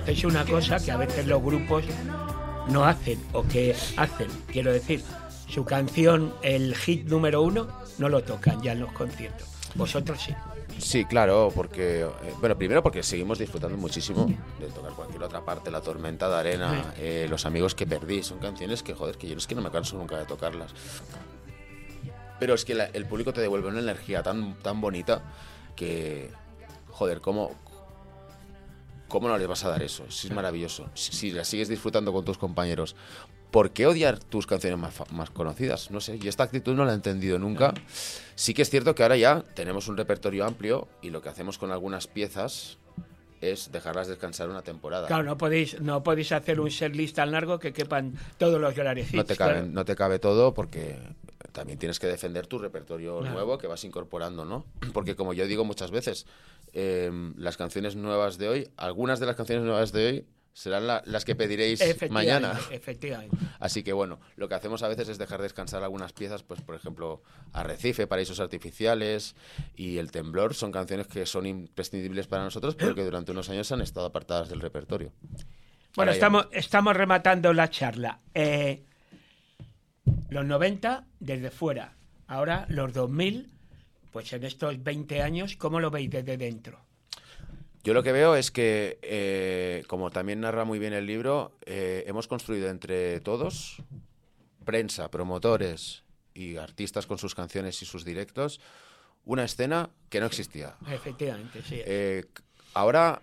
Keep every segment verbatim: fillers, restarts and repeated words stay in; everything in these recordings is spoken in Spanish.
hacéis una cosa que a veces los grupos no hacen, o que hacen, quiero decir, su canción, el hit número uno, no lo tocan ya en los conciertos. Vosotros sí. Sí, claro, porque, eh, bueno, primero porque seguimos disfrutando muchísimo de tocar cualquier otra parte, La Tormenta de Arena, eh, Los Amigos que Perdí, son canciones que, joder, que yo es que no me canso nunca de tocarlas. Pero es que la, el público te devuelve una energía tan, tan bonita que, joder, ¿cómo, ¿cómo no les vas a dar eso? Sí, es maravilloso. Si, si la sigues disfrutando con tus compañeros, ¿por qué odiar tus canciones más, más conocidas? No sé, y esta actitud no la he entendido nunca. Sí que es cierto que ahora ya tenemos un repertorio amplio y lo que hacemos con algunas piezas es dejarlas descansar una temporada. Claro, no podéis, no podéis hacer un set list tan largo que quepan todos los grandes hits. No te cabe, claro. no te cabe todo porque también tienes que defender tu repertorio Claro. nuevo que vas incorporando, ¿no? Porque como yo digo muchas veces, eh, las canciones nuevas de hoy, algunas de las canciones nuevas de hoy serán la, las que pediréis mañana. Efectivamente. Así que bueno, lo que hacemos a veces es dejar descansar algunas piezas, pues por ejemplo, Arrecife, Paraísos Artificiales y El Temblor son canciones que son imprescindibles para nosotros, pero que durante unos años han estado apartadas del repertorio. Bueno, estamos, estamos rematando la charla. Eh, los noventa desde fuera, ahora los dos mil, pues en estos veinte años, ¿cómo lo veis desde dentro? Yo lo que veo es que, eh, como también narra muy bien el libro, eh, hemos construido entre todos, prensa, promotores y artistas con sus canciones y sus directos, una escena que no existía. Efectivamente, sí. Eh, ahora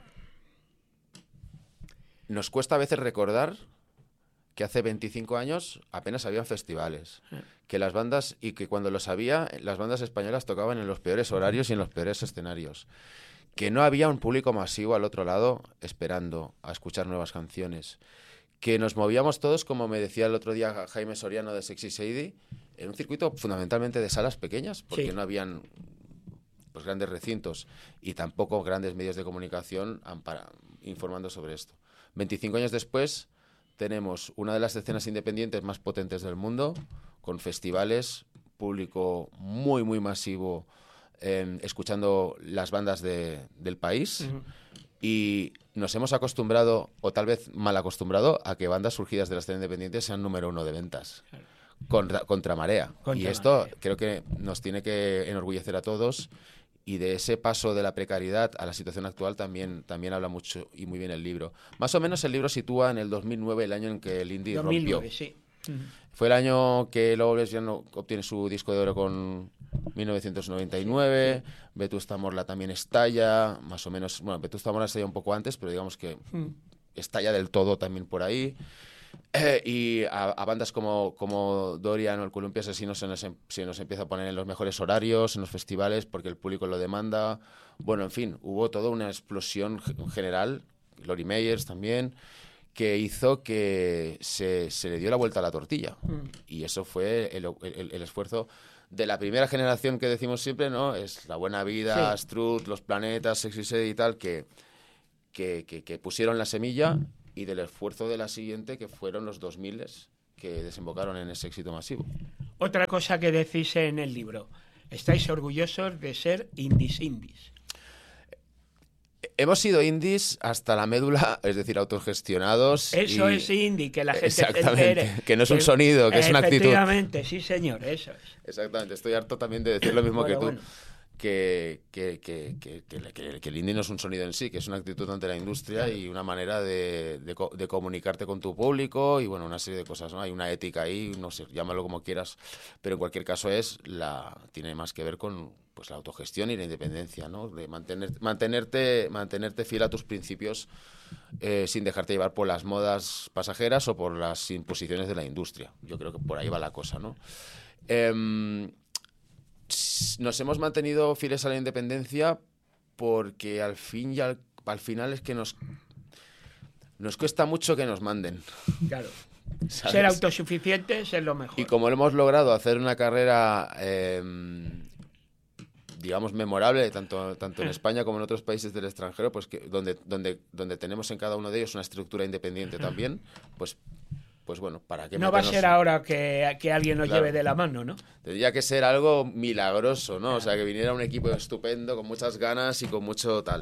nos cuesta a veces recordar que hace veinticinco años apenas habían festivales, que las bandas, y que cuando los había, las bandas españolas tocaban en los peores horarios y en los peores escenarios. Que no había un público masivo al otro lado esperando a escuchar nuevas canciones, que nos movíamos todos, como me decía el otro día Jaime Soriano de Sexy Sadie, en un circuito fundamentalmente de salas pequeñas, porque sí. no habían pues, grandes recintos y tampoco grandes medios de comunicación para, informando sobre esto. veinticinco años después tenemos una de las escenas independientes más potentes del mundo, con festivales, público muy, muy masivo, Eh, escuchando las bandas de, del país, uh-huh. y nos hemos acostumbrado, o tal vez mal acostumbrado, a que bandas surgidas de la escena independiente sean número uno de ventas, claro. contra, contra marea. Contra y esto marea. Creo que nos tiene que enorgullecer a todos, y de ese paso de la precariedad a la situación actual también, también habla mucho y muy bien el libro. Más o menos el libro sitúa en el dos mil nueve, el año en que el indie dos mil nueve, rompió. Sí. Uh-huh. Fue el año que Lobo Lesbiano obtiene su disco de oro con mil novecientos noventa y nueve, sí, sí. Vetusta Morla también estalla, más o menos, bueno, Vetusta Morla estalla un poco antes, pero digamos que mm. estalla del todo también por ahí. Eh, y a, a bandas como, como Dorian o el Columpio Asesino se nos, se nos empieza a poner en los mejores horarios, en los festivales, porque el público lo demanda. Bueno, en fin, hubo toda una explosión general, Lori Meyers también, que hizo que se, se le dio la vuelta a la tortilla. Mm. Y eso fue el, el, el esfuerzo de la primera generación que decimos siempre, ¿no? Es La Buena Vida, sí. Struth, Los Planetas, Sexy Sadie y tal, que, que, que, que pusieron la semilla, mm. y del esfuerzo de la siguiente, que fueron los dos mil, que desembocaron en ese éxito masivo. Otra cosa que decís en el libro, estáis orgullosos de ser indies indies. Hemos sido indies hasta la médula, es decir, autogestionados. Eso y... es indie, que la gente Exactamente, entere, que no es un sonido, que es una actitud. Efectivamente, sí señor, eso es. Exactamente, estoy harto también de decir lo mismo bueno, que tú, bueno. que, que, que, que, que, que el indie no es un sonido en sí, que es una actitud ante la industria, claro. y una manera de, de, de comunicarte con tu público y bueno, una serie de cosas, ¿no? Hay una ética ahí, no sé, llámalo como quieras, pero en cualquier caso es la tiene más que ver con pues la autogestión y la independencia, ¿no? De mantener, mantenerte, mantenerte fiel a tus principios, eh, sin dejarte llevar por las modas pasajeras o por las imposiciones de la industria. Yo creo que por ahí va la cosa, ¿no? Eh, nos hemos mantenido fieles a la independencia porque al fin y al, al final es que nos nos cuesta mucho que nos manden. Claro. ¿Sabes? Ser autosuficientes es lo mejor. Y como lo hemos logrado hacer una carrera eh, digamos memorable tanto tanto en España como en otros países del extranjero, pues que donde donde donde tenemos en cada uno de ellos una estructura independiente también, pues pues bueno, ¿para qué no meternos? Va a ser ahora que, que alguien nos claro. lleve de la mano, ¿no? Tendría que ser algo milagroso, ¿no? O sea, que viniera un equipo estupendo, con muchas ganas y con mucho tal.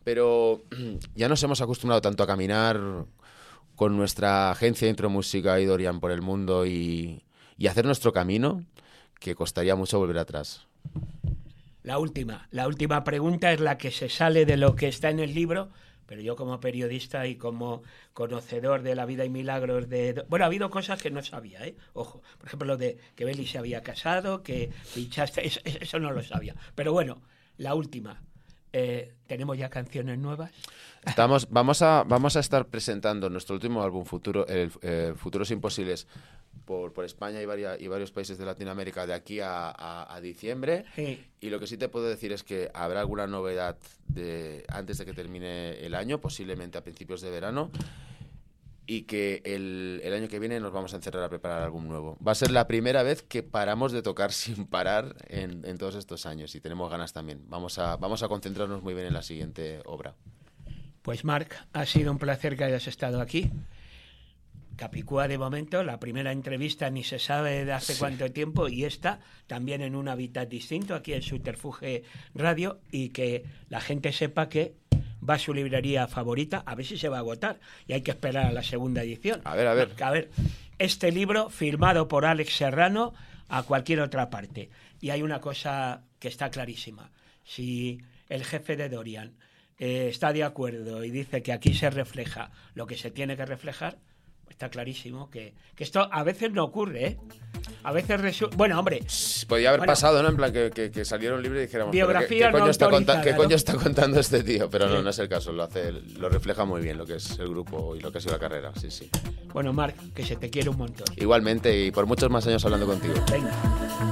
pero ya nos hemos acostumbrado tanto a caminar con nuestra agencia Intro Música y Dorian por el mundo y, y hacer nuestro camino, que costaría mucho volver atrás. La última, la última pregunta es la que se sale de lo que está en el libro, pero yo como periodista y como conocedor de la vida y milagros de... Bueno, ha habido cosas que no sabía, ¿eh? Ojo, por ejemplo, lo de que Beli se había casado, que pinchaste, eso, eso no lo sabía. Pero bueno, la última. Eh, ¿Tenemos ya canciones nuevas? Estamos, vamos, a, vamos a estar presentando nuestro último álbum, Futuro, el, eh, Futuros Imposibles, por, por España y, varia, y varios países de Latinoamérica de aquí a, a, a diciembre. Sí. Y lo que sí te puedo decir es que habrá alguna novedad de, antes de que termine el año, posiblemente a principios de verano. Y que el, el año que viene nos vamos a encerrar a preparar álbum nuevo. Va a ser la primera vez que paramos de tocar sin parar en, en todos estos años y tenemos ganas también. Vamos a, vamos a concentrarnos muy bien en la siguiente obra. Pues Marc, ha sido un placer que hayas estado aquí. Capicúa de momento, la primera entrevista ni se sabe de hace sí. cuánto tiempo y esta también en un hábitat distinto, aquí en Subterfuge Radio, y que la gente sepa que va a su librería favorita, a ver si se va a agotar, y hay que esperar a la segunda edición. A ver, a ver. A ver, este libro firmado por Alex Serrano a cualquier otra parte. Y hay una cosa que está clarísima. Si el jefe de Dorian eh, está de acuerdo y dice que aquí se refleja lo que se tiene que reflejar, está clarísimo que, que esto a veces no ocurre, ¿eh? A veces resulta... Bueno, hombre... Podía haber bueno, pasado, ¿no? En plan, que, que, que saliera un libro y dijéramos... Biografía ¿qué, qué, coño no está conta- ¿Qué coño ¿no? está contando este tío? Pero sí. no, no es el caso. Lo hace, lo refleja muy bien lo que es el grupo y lo que ha sido la carrera. Sí, sí. Bueno, Marc, que se te quiere un montón. Igualmente, y por muchos más años hablando contigo. Venga.